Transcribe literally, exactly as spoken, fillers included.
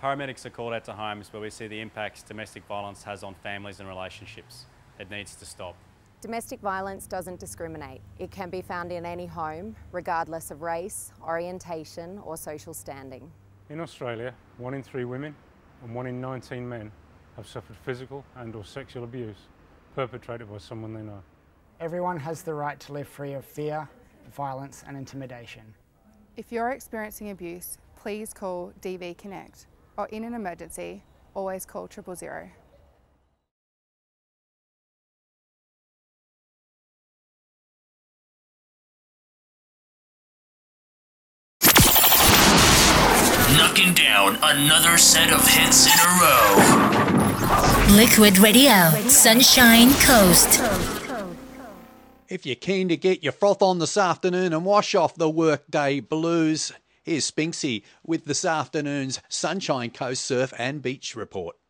Paramedics are called out to homes where we see the impacts domestic violence has on families and relationships. It needs to stop. Domestic violence doesn't discriminate. It can be found in any home, regardless of race, orientation or social standing. In Australia, one in three women and one in nineteen men have suffered physical and or sexual abuse perpetrated by someone they know. Everyone has the right to live free of fear, violence and intimidation. If you're experiencing abuse, please call D V Connect, or in an emergency, always call triple zero. Knocking down another set of hits in a row. Liquid Radio, Sunshine Coast. If you're keen to get your froth on this afternoon and wash off the workday blues, here's Spinksy with this afternoon's Sunshine Coast Surf and Beach Report.